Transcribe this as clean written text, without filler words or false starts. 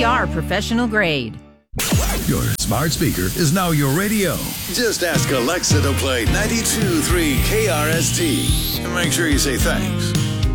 We are professional grade. Your smart speaker is now your radio. Just ask Alexa to play 92.3 KRST and make sure you say thanks.